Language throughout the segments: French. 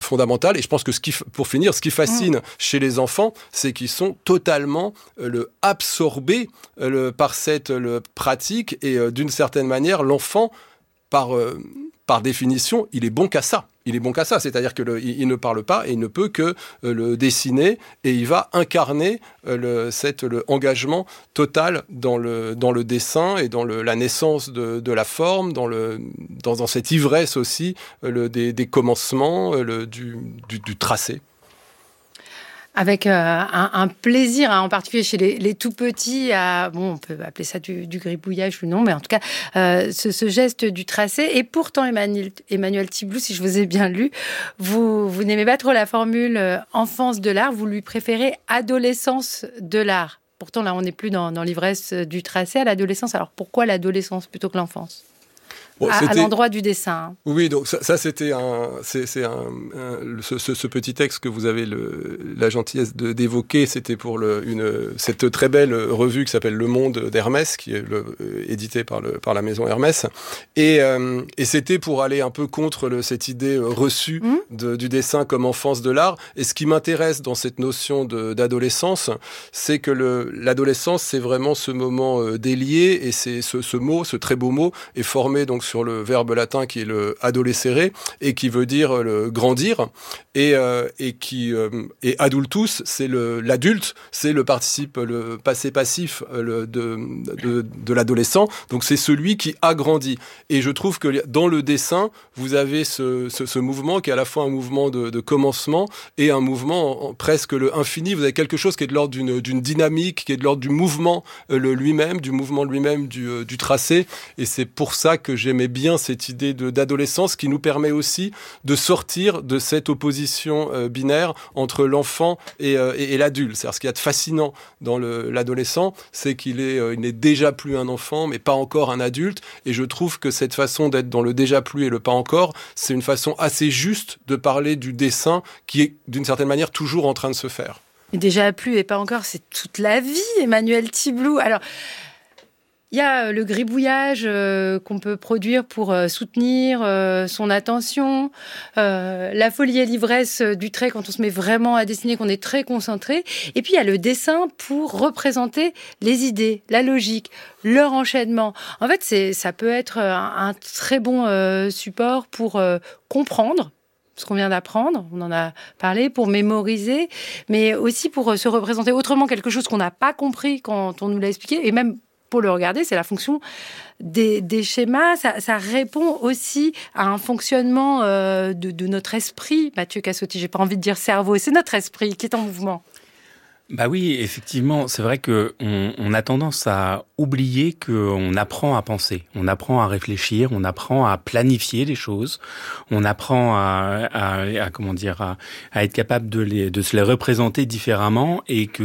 fondamentale. Et je pense que pour finir, ce qui fascine chez les enfants, c'est qu'ils sont totalement absorbés par cette pratique. Et d'une certaine manière, l'enfant, par définition, il est bon qu'à ça. Il est bon qu'à ça, c'est-à-dire qu'il ne parle pas et il ne peut que le dessiner et il va incarner l'engagement total dans le dessin et dans la naissance de la forme, dans cette ivresse aussi des commencements, du tracé. Avec un plaisir, en particulier chez les tout petits, on peut appeler ça du gribouillage ou non, mais en tout cas, ce geste du tracé. Et pourtant, Emmanuel Tiblou, si je vous ai bien lu, vous n'aimez pas trop la formule enfance de l'art, vous lui préférez adolescence de l'art. Pourtant, là, on n'est plus dans l'ivresse du tracé à l'adolescence. Alors, pourquoi l'adolescence plutôt que l'enfance ? À l'endroit du dessin. Oui, donc ça c'était ce petit texte que vous avez la gentillesse d'évoquer, c'était pour cette très belle revue qui s'appelle Le Monde d'Hermès, qui est éditée par la maison Hermès, et c'était pour aller un peu contre cette idée reçue du dessin comme enfance de l'art. Et ce qui m'intéresse dans cette notion d'adolescence, c'est que l'adolescence, c'est vraiment ce moment délié, et c'est ce très beau mot est formé donc sur le verbe latin qui est le adolescere et qui veut dire le grandir, et adultus, c'est l'adulte, c'est le participe, le passé passif de l'adolescent, donc c'est celui qui a grandi. Et je trouve que dans le dessin, vous avez ce mouvement qui est à la fois un mouvement de commencement et un mouvement presque le infini. Vous avez quelque chose qui est de l'ordre d'une dynamique, qui est de l'ordre du mouvement lui-même, du tracé, et c'est pour ça que j'aimais bien cette idée d'adolescence qui nous permet aussi de sortir de cette opposition binaire entre l'enfant et l'adulte. C'est-à-dire, ce qu'il y a de fascinant dans l'adolescent, c'est qu'il n'est déjà plus un enfant, mais pas encore un adulte. Et je trouve que cette façon d'être dans le déjà plus et le pas encore, c'est une façon assez juste de parler du dessin qui est, d'une certaine manière, toujours en train de se faire. Et déjà plus et pas encore, c'est toute la vie, Emmanuel Tiblou. Alors, il y a le gribouillage qu'on peut produire pour soutenir son attention, la folie et l'ivresse du trait quand on se met vraiment à dessiner, qu'on est très concentré. Et puis il y a le dessin pour représenter les idées, la logique, leur enchaînement. En fait, ça peut être un très bon support pour comprendre ce qu'on vient d'apprendre, on en a parlé, pour mémoriser, mais aussi pour se représenter autrement quelque chose qu'on n'a pas compris quand on nous l'a expliqué, et même pour le regarder, c'est la fonction des schémas. Ça répond aussi à un fonctionnement de notre esprit. Mathieu Cassotti, j'ai pas envie de dire cerveau, c'est notre esprit qui est en mouvement. Bah oui, effectivement, c'est vrai que on a tendance à oublier qu'on apprend à penser, on apprend à réfléchir, on apprend à planifier les choses, on apprend à être capable de se les représenter différemment, et que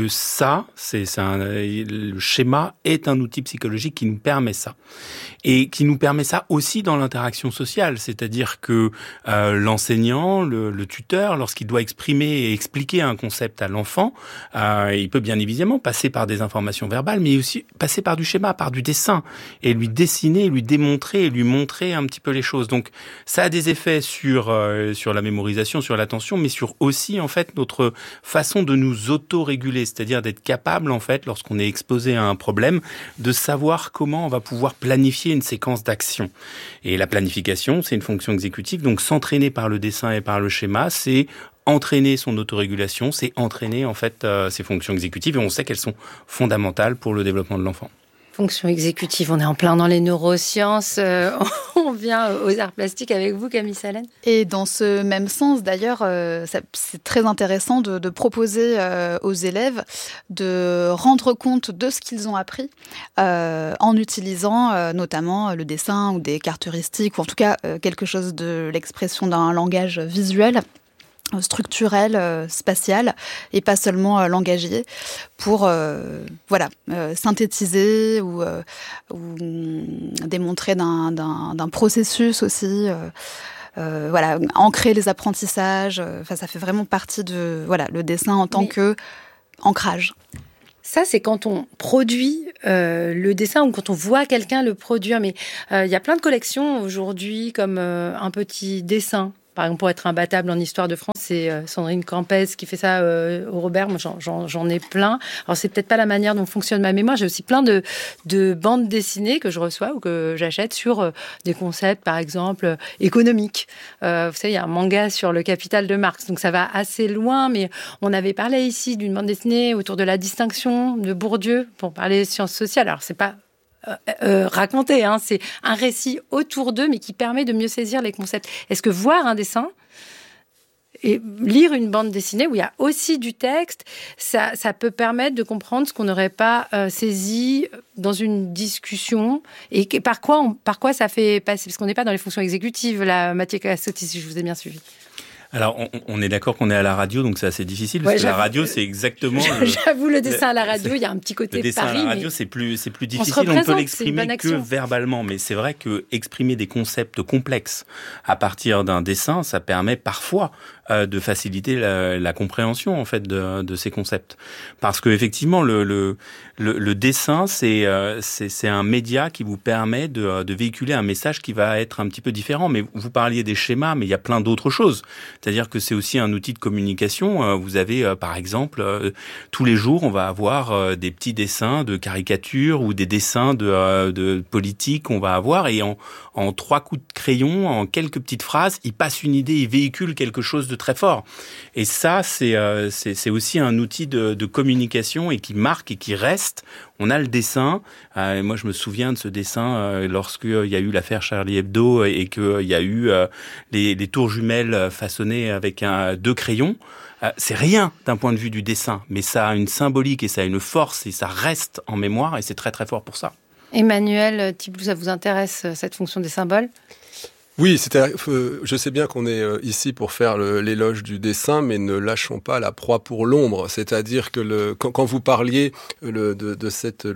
le schéma est un outil psychologique qui nous permet ça. Et qui nous permet ça aussi dans l'interaction sociale, c'est-à-dire que l'enseignant, le tuteur, lorsqu'il doit exprimer et expliquer un concept à l'enfant, il peut bien évidemment passer par des informations verbales, mais aussi passer par du schéma, par du dessin, et lui dessiner, lui démontrer, et lui montrer un petit peu les choses. Donc ça a des effets sur la mémorisation, sur l'attention, mais sur aussi en fait notre façon de nous auto-réguler, c'est-à-dire d'être capable en fait, lorsqu'on est exposé à un problème, de savoir comment on va pouvoir planifier une séquence d'actions. Et la planification, c'est une fonction exécutive, donc s'entraîner par le dessin et par le schéma, c'est entraîner son autorégulation, c'est entraîner en fait ses fonctions exécutives, et on sait qu'elles sont fondamentales pour le développement de l'enfant. Fonction exécutive, on est en plein dans les neurosciences, on vient aux arts plastiques avec vous, Camille Salène. Et dans ce même sens, d'ailleurs, c'est très intéressant de proposer aux élèves de rendre compte de ce qu'ils ont appris en utilisant notamment le dessin ou des cartes heuristiques, ou en tout cas quelque chose de l'expression d'un langage visuel, structurel, spatial, et pas seulement langagier, pour synthétiser ou démontrer d'un processus aussi, ancrer les apprentissages. Ça fait vraiment partie de le dessin en tant que ancrage. Ça, c'est quand on produit le dessin ou quand on voit quelqu'un le produire. Mais il y a plein de collections aujourd'hui, comme un petit dessin, par exemple pour être imbattable en histoire de France, c'est Sandrine Campès qui fait ça au Robert. Moi, j'en ai plein. Alors, c'est peut-être pas la manière dont fonctionne ma mémoire. J'ai aussi plein de bandes dessinées que je reçois ou que j'achète sur des concepts, par exemple, économiques. Vous savez, il y a un manga sur le Capital de Marx. Donc, ça va assez loin, mais on avait parlé ici d'une bande dessinée autour de la distinction de Bourdieu pour parler des sciences sociales. Alors, c'est pas raconté, hein, c'est un récit autour d'eux, mais qui permet de mieux saisir les concepts. Est-ce que voir un dessin et lire une bande dessinée où il y a aussi du texte, ça peut permettre de comprendre ce qu'on n'aurait pas saisi dans une discussion, et par quoi ça fait passer, parce qu'on n'est pas dans les fonctions exécutives, là, Mathieu Cassotti, si je vous ai bien suivi. Alors, on est d'accord qu'on est à la radio, donc c'est assez difficile, parce que la radio, c'est exactement... J'avoue, le dessin à la radio, il y a un petit côté Paris. Le dessin à la radio, c'est plus difficile, on peut l'exprimer que verbalement, mais c'est vrai que exprimer des concepts complexes à partir d'un dessin, ça permet parfois de faciliter la compréhension, en fait, de ces concepts. Parce que effectivement, le dessin, c'est un média qui vous permet de véhiculer un message qui va être un petit peu différent. Mais vous parliez des schémas, mais il y a plein d'autres choses. C'est-à-dire que c'est aussi un outil de communication. Vous avez, par exemple, tous les jours, on va avoir des petits dessins de caricatures ou des dessins de politique qu'on va avoir. Et en 3 coups de crayon, en quelques petites phrases, il passe une idée, il véhicule quelque chose de très fort. Et ça, c'est aussi un outil de communication et qui marque et qui reste. On a le dessin. Moi, je me souviens de ce dessin lorsqu'il y a eu l'affaire Charlie Hebdo et qu'il y a eu les tours jumelles façonnées avec 2 crayons. C'est rien d'un point de vue du dessin, mais ça a une symbolique et ça a une force et ça reste en mémoire et c'est très très fort pour ça. Emmanuel Tiblou, ça vous intéresse, cette fonction des symboles ? Oui, je sais bien qu'on est ici pour faire l'éloge du dessin, mais ne lâchons pas la proie pour l'ombre. C'est-à-dire que quand vous parliez de cette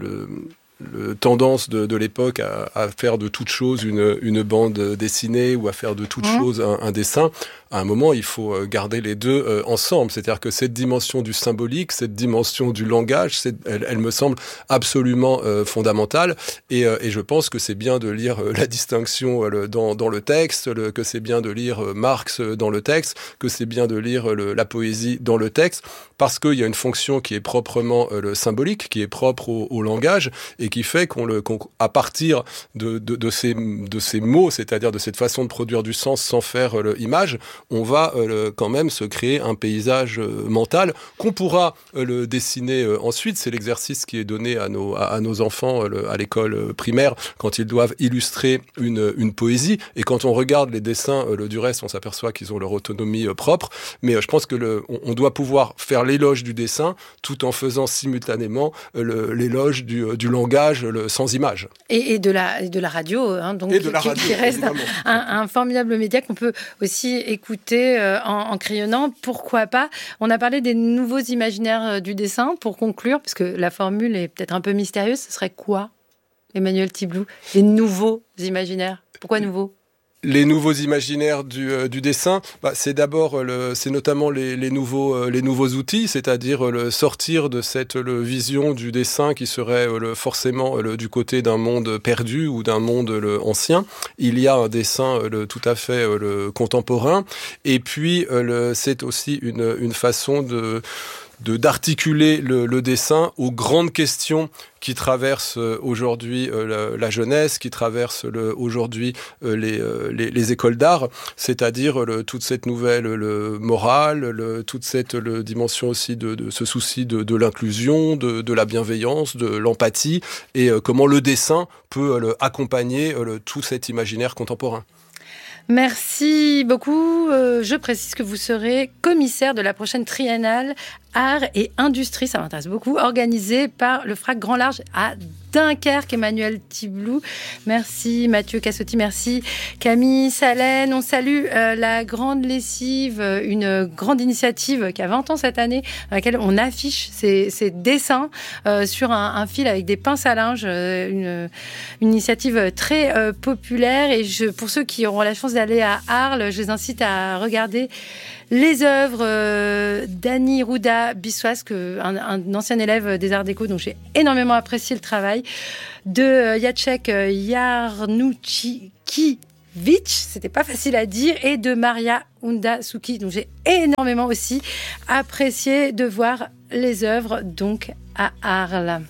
tendance de l'époque à faire de toute chose une bande dessinée ou à faire de toute chose un dessin, à un moment, il faut garder les deux ensemble. C'est-à-dire que cette dimension du symbolique, cette dimension du langage, elle me semble absolument fondamentale. Et je pense que c'est bien de lire la distinction dans le texte, que c'est bien de lire Marx dans le texte, que c'est bien de lire la poésie dans le texte, parce qu'il y a une fonction qui est proprement le symbolique, qui est propre au langage, et qui fait qu'à partir de ces mots, c'est-à-dire de cette façon de produire du sens sans faire image, on va quand même se créer un paysage mental qu'on pourra le dessiner ensuite. C'est l'exercice qui est donné à nos enfants à l'école primaire quand ils doivent illustrer une poésie. Et quand on regarde les dessins du reste, on s'aperçoit qu'ils ont leur autonomie propre. Mais je pense que on doit pouvoir faire l'éloge du dessin tout en faisant simultanément l'éloge du langage sans image. Et de la radio, hein, donc, qui reste un formidable média qu'on peut aussi écouter en crayonnant. Pourquoi pas ? On a parlé des nouveaux imaginaires du dessin pour conclure, parce que la formule est peut-être un peu mystérieuse. Ce serait quoi, Emmanuel Tiblou ? Les nouveaux imaginaires. Pourquoi nouveaux ? Les nouveaux imaginaires du dessin, c'est d'abord c'est notamment les nouveaux outils, c'est-à-dire sortir de cette vision du dessin qui serait forcément du côté d'un monde perdu ou d'un monde ancien. Il y a un dessin tout à fait contemporain, et puis c'est aussi une façon d'articuler le dessin aux grandes questions qui traversent aujourd'hui la jeunesse, qui traversent aujourd'hui les écoles d'art, c'est-à-dire toute cette nouvelle morale, toute cette dimension aussi de ce souci de l'inclusion, de la bienveillance, de l'empathie, et comment le dessin peut accompagner tout cet imaginaire contemporain. Merci beaucoup. Je précise que vous serez commissaire de la prochaine triennale Art et Industrie, ça m'intéresse beaucoup, organisée par le FRAC Grand Large à Dunkerque. Emmanuel Tiblou, merci. Mathieu Cassotti, merci. Camille Salène, on salue la Grande Lessive, une grande initiative qui a 20 ans cette année, dans laquelle on affiche ces dessins sur un fil avec des pinces à linge, une initiative très populaire. Et pour ceux qui auront la chance d'aller à Arles, je les incite à regarder les œuvres d'Annie Rouda Bissoise, un ancien élève des Arts Déco dont j'ai énormément apprécié le travail, de Jacek Jarnucki, c'était pas facile à dire, et de Maria Undasuki. Donc j'ai énormément aussi apprécié de voir les œuvres donc à Arles.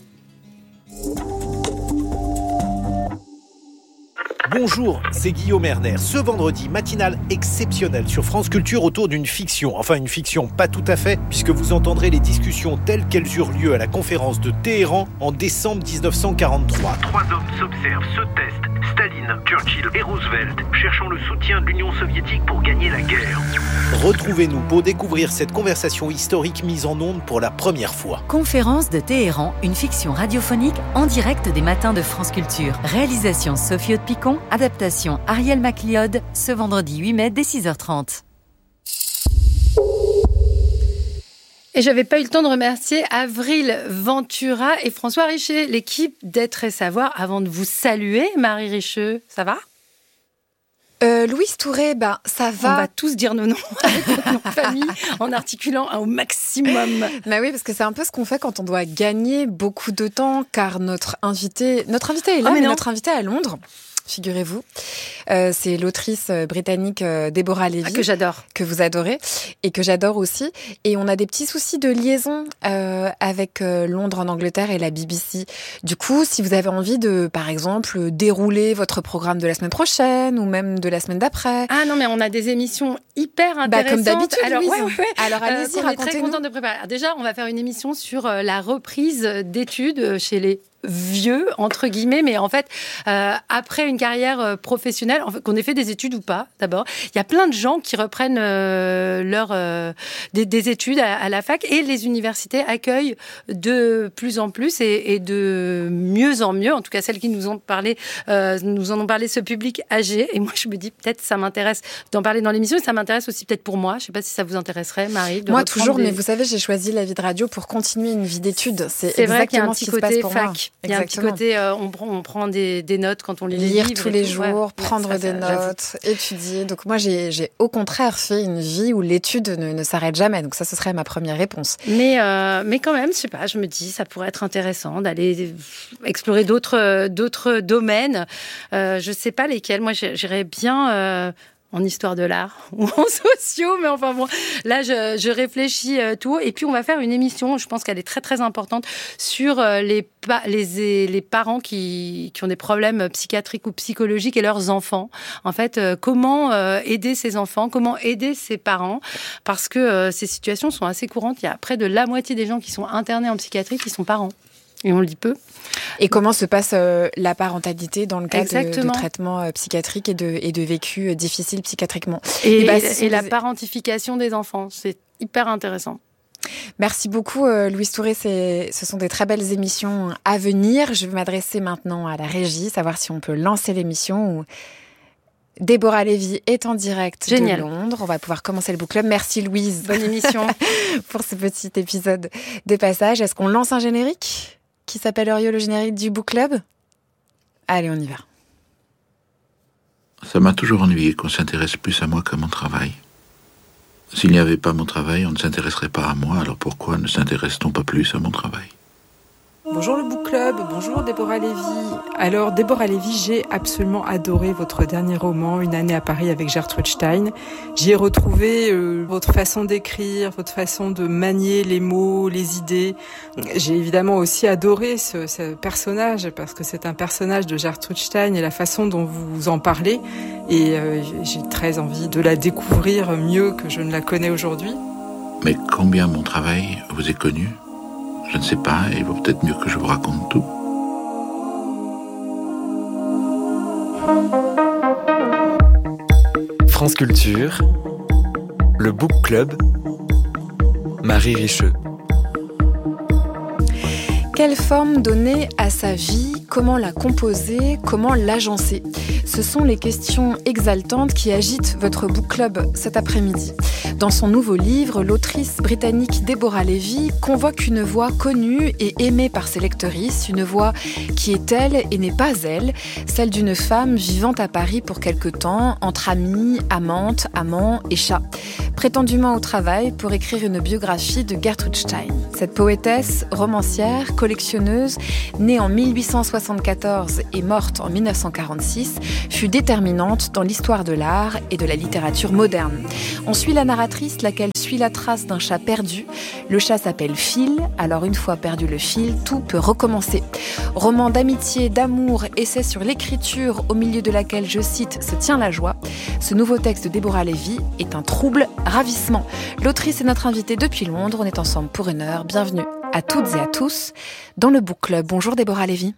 Bonjour, c'est Guillaume Erner. Ce vendredi, matinale exceptionnelle sur France Culture autour d'une fiction. Enfin, une fiction pas tout à fait, puisque vous entendrez les discussions telles qu'elles eurent lieu à la conférence de Téhéran en décembre 1943. 3 hommes s'observent, se testent. Staline, Churchill et Roosevelt, cherchant le soutien de l'Union soviétique pour gagner la guerre. Retrouvez-nous pour découvrir cette conversation historique mise en ondes pour la première fois. Conférence de Téhéran, une fiction radiophonique en direct des matins de France Culture. Réalisation Sophie Haute-Picon, adaptation Ariel MacLeod, ce vendredi 8 mai dès 6h30. Et j'avais pas eu le temps de remercier Avril Ventura et François Richer, l'équipe d'Être et Savoir, avant de vous saluer. Marie Richeux, ça va ? Louise Touré, ça va. On va tous dire nos noms avec notre nom de famille en articulant au maximum. Bah oui, parce que c'est un peu ce qu'on fait quand on doit gagner beaucoup de temps, car notre invité est là, mais notre invité est à Londres. Figurez-vous. C'est l'autrice britannique Deborah Levy. Que j'adore. Que vous adorez. Et que j'adore aussi. Et on a des petits soucis de liaison avec Londres en Angleterre et la BBC. Du coup, si vous avez envie de, par exemple, dérouler votre programme de la semaine prochaine ou même de la semaine d'après. Ah non, mais on a des émissions hyper intéressantes. Comme d'habitude, alors, Louise. Ouais. Alors allez-y, racontez-nous. On est très contente de préparer. Alors, déjà, on va faire une émission sur la reprise d'études chez les vieux, entre guillemets, mais en fait, après une carrière professionnelle, en fait, qu'on ait fait des études ou pas, d'abord, il y a plein de gens qui reprennent des études à la fac, et les universités accueillent de plus en plus et de mieux en mieux, en tout cas celles qui nous ont parlé, nous en ont parlé, ce public âgé, et moi je me dis peut-être ça m'intéresse d'en parler dans l'émission, et ça m'intéresse aussi peut-être pour moi, je sais pas si ça vous intéresserait, Marie. Moi toujours, mais vous savez, j'ai choisi la vie de radio pour continuer une vie d'études, c'est exactement ce qui se passe pour moi. Il y a un petit côté, on prend des notes quand on lit les livres. Lire tous les jours, prendre des notes, étudier. Donc moi, j'ai au contraire fait une vie où l'étude ne s'arrête jamais. Donc ça, ce serait ma première réponse. Mais quand même, je sais pas, je me dis, ça pourrait être intéressant d'aller explorer d'autres domaines. Je sais pas lesquels. Moi, j'irais bien... en histoire de l'art ou en sociaux, mais enfin bon, là je réfléchis tout, et puis on va faire une émission, je pense qu'elle est très très importante, sur les parents qui ont des problèmes psychiatriques ou psychologiques et leurs enfants. En fait, comment aider ces enfants, comment aider ces parents, parce que ces situations sont assez courantes. Il y a près de la moitié des gens qui sont internés en psychiatrie qui sont parents. Et on le dit peu. Et comment se passe la parentalité dans le cas de traitements psychiatriques et de vécu difficiles psychiatriquement. Et la parentification des enfants, c'est hyper intéressant. Merci beaucoup Louise Touré, ce sont des très belles émissions à venir. Je vais m'adresser maintenant à la régie, savoir si on peut lancer l'émission. Déborah Levy est en direct de Londres. On va pouvoir commencer le book club. Merci Louise. Bonne émission. Pour ce petit épisode de passage. Est-ce qu'on lance un générique qui s'appellerait le générique du book club? Allez, on y va. Ça m'a toujours ennuyé qu'on s'intéresse plus à moi qu'à mon travail. S'il n'y avait pas mon travail, on ne s'intéresserait pas à moi, alors pourquoi ne s'intéresse-t-on pas plus à mon travail ? Bonjour le book club, bonjour Déborah Levy. Alors Déborah Levy, j'ai absolument adoré votre dernier roman, Une année à Paris avec Gertrude Stein. J'y ai retrouvé votre façon d'écrire, votre façon de manier les mots, les idées. J'ai évidemment aussi adoré ce personnage, parce que c'est un personnage de Gertrude Stein et la façon dont vous en parlez. Et j'ai très envie de la découvrir mieux que je ne la connais aujourd'hui. Mais combien mon travail vous est connu ? Je ne sais pas, et il vaut peut-être mieux que je vous raconte tout. France Culture, le Book Club, Marie Richeux. Quelle forme donner à sa vie? Comment la composer? Comment l'agencer? Ce sont les questions exaltantes qui agitent votre book club cet après-midi. Dans son nouveau livre, l'autrice britannique Deborah Levy convoque une voix connue et aimée par ses lectrices, une voix qui est elle et n'est pas elle, celle d'une femme vivant à Paris pour quelque temps, entre amis, amantes, amants et chats, prétendument au travail pour écrire une biographie de Gertrude Stein. Cette poétesse, romancière, collectionneuse, née en 1874 et morte en 1946, fut déterminante dans l'histoire de l'art et de la littérature moderne. On suit la narratrice, laquelle suit la trace d'un chat perdu. Le chat s'appelle Phil, alors une fois perdu le fil, tout peut recommencer. Roman d'amitié, d'amour, essai sur l'écriture, au milieu de laquelle, je cite, se tient la joie. Ce nouveau texte de Deborah Levy est un trouble ravissement. L'autrice est notre invitée depuis Londres. On est ensemble pour 1 heure. Bienvenue à toutes et à tous dans le Book Club. Bonjour Deborah Levy.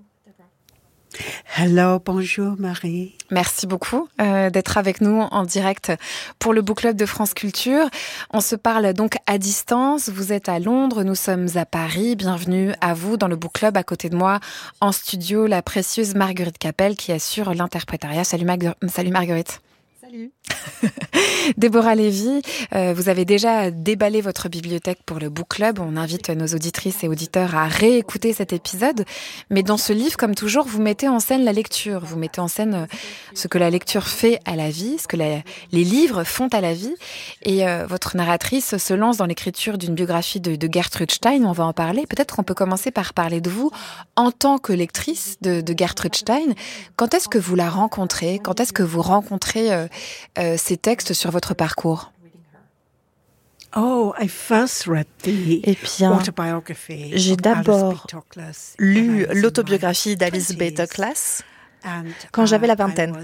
Hello, bonjour Marie. Merci beaucoup d'être avec nous en direct pour le Book Club de France Culture. On se parle donc à distance. Vous êtes à Londres, nous sommes à Paris. Bienvenue à vous dans le Book Club. À côté de moi, en studio, la précieuse Marguerite Capel qui assure l'interprétariat. Salut Marguerite. Salut. Deborah Levy, vous avez déjà déballé votre bibliothèque pour le Book Club. On invite nos auditrices et auditeurs à réécouter cet épisode. Mais dans ce livre, comme toujours, vous mettez en scène la lecture. Vous mettez en scène ce que la lecture fait à la vie, ce que les livres font à la vie. Et votre narratrice se lance dans l'écriture d'une biographie de Gertrude Stein. On va en parler. Peut-être qu'on peut commencer par parler de vous en tant que lectrice de Gertrude Stein. Quand est-ce que vous la rencontrez ? Quand est-ce que vous rencontrez ces textes sur votre parcours? Eh bien, j'ai d'abord lu l'autobiographie d'Alice Bay Douglas quand j'avais la vingtaine.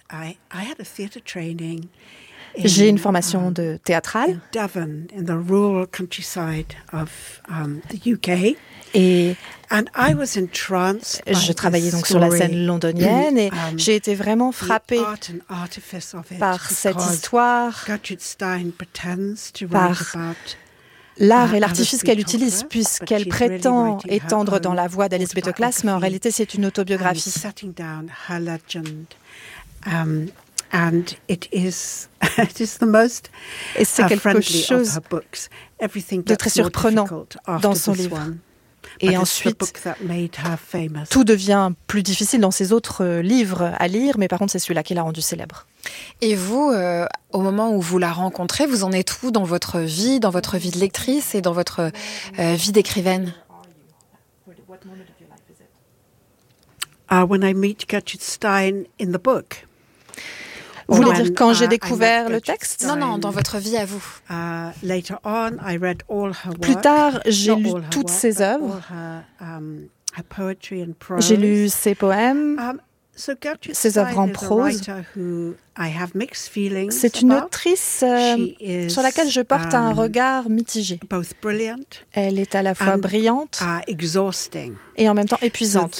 J'ai une formation de théâtrale et je travaillais donc sur la scène londonienne et j'ai été vraiment frappée par cette histoire, par l'art et l'artifice qu'elle utilise, puisqu'elle prétend étendre dans la voix d'Alice Bay Douglas, mais en réalité c'est une autobiographie. Et c'est quelque chose de très surprenant dans son livre. Et ensuite, tout devient plus difficile dans ses autres livres à lire, mais par contre, c'est celui-là qui l'a rendu célèbre. Et vous, au moment où vous la rencontrez, vous en êtes où dans votre vie de lectrice et dans votre vie d'écrivaine? When I meet Gertrude Stein in the book. Vous voulez dire quand j'ai découvert le texte? Non, dans votre vie à vous. Plus tard, j'ai lu toutes ses œuvres. J'ai lu ses poèmes, ses œuvres en prose. C'est une autrice sur laquelle je porte un regard mitigé. Elle est à la fois brillante et en même temps épuisante.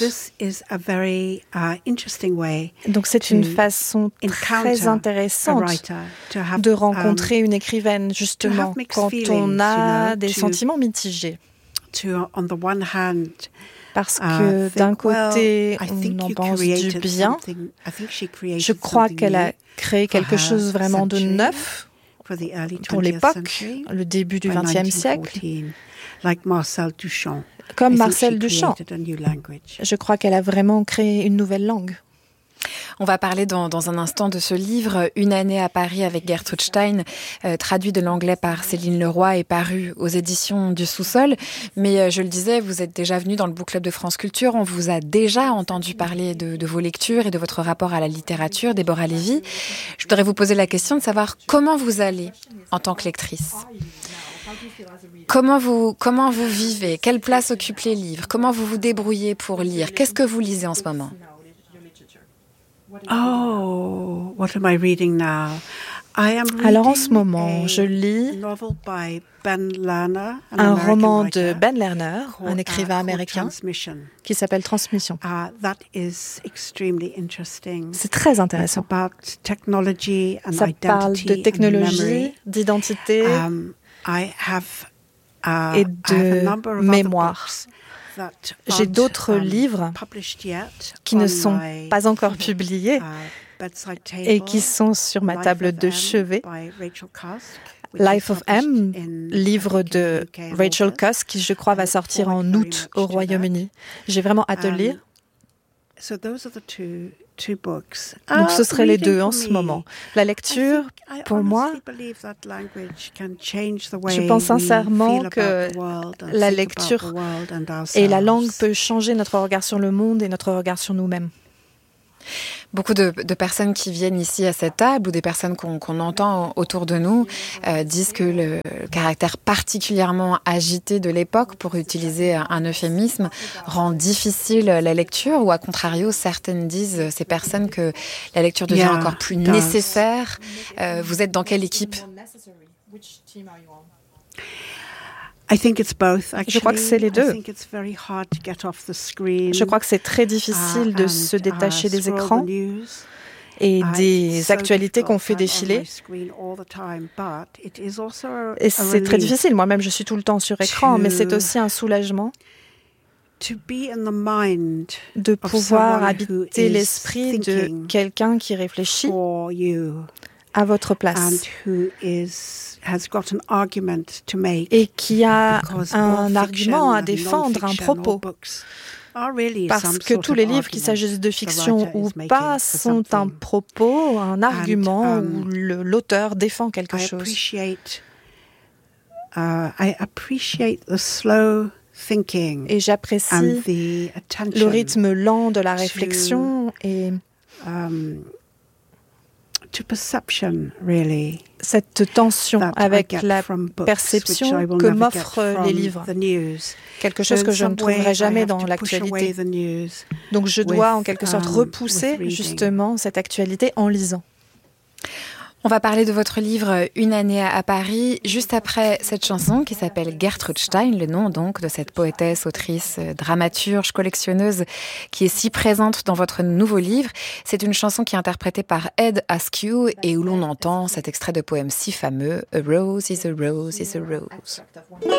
Donc c'est une façon très intéressante de rencontrer une écrivaine, justement, quand on a des sentiments mitigés. Parce que d'un côté, on en pense du bien. Je crois qu'elle a créé quelque chose vraiment de neuf pour l'époque, le début du XXe siècle, comme Marcel Duchamp. Je crois qu'elle a vraiment créé une nouvelle langue. On va parler dans un instant de ce livre, 1 année à Paris avec Gertrude Stein, traduit de l'anglais par Céline Leroy et paru aux éditions du Sous-Sol. Mais je le disais, vous êtes déjà venu dans le Book Club de France Culture. On vous a déjà entendu parler de vos lectures et de votre rapport à la littérature, Deborah Levy. Je voudrais vous poser la question de savoir comment vous allez en tant que lectrice. Comment vous vivez? Quelle place occupent les livres? Comment vous vous débrouillez pour lire? Qu'est-ce que vous lisez en ce moment? Alors en ce moment, je lis un roman de Ben Lerner, un écrivain américain, qui s'appelle Transmission. C'est très intéressant. Ça parle de technologie, d'identité et de mémoire. J'ai d'autres livres qui ne sont pas encore publiés et qui sont sur ma table de chevet, Life of M, livre de Rachel Cusk, qui je crois va sortir en août au Royaume-Uni. J'ai vraiment hâte de lire. Donc ce seraient les deux en ce moment. La lecture, pour moi, je pense sincèrement que la lecture et la langue peut changer notre regard sur le monde et notre regard sur nous-mêmes. Beaucoup de personnes qui viennent ici à cette table ou des personnes qu'on entend autour de nous disent que le caractère particulièrement agité de l'époque, pour utiliser un euphémisme, rend difficile la lecture, ou à contrario, certaines disent, ces personnes, que la lecture devient encore plus nécessaire. Vous êtes dans quelle équipe ? Je crois que c'est les deux. Je crois que c'est très difficile de se détacher des écrans et des actualités qu'on fait défiler. Et c'est très difficile. Moi-même, je suis tout le temps sur écran, mais c'est aussi un soulagement de pouvoir habiter l'esprit de quelqu'un qui réfléchit à votre place et qui a un argument à défendre, un propos. Parce que tous les livres, qu'il s'agisse de fiction ou pas, sont un propos, un argument où l'auteur défend quelque chose. Et j'apprécie le rythme lent de la réflexion et cette tension avec la perception que m'offrent les livres. Quelque chose que je ne trouverai jamais dans l'actualité. Donc je dois en quelque sorte repousser justement cette actualité en lisant. On va parler de votre livre « Une année à Paris » juste après cette chanson qui s'appelle Gertrude Stein, le nom donc de cette poétesse, autrice, dramaturge, collectionneuse qui est si présente dans votre nouveau livre. C'est une chanson qui est interprétée par Ed Askew et où l'on entend cet extrait de poème si fameux « A rose is a rose is a rose ».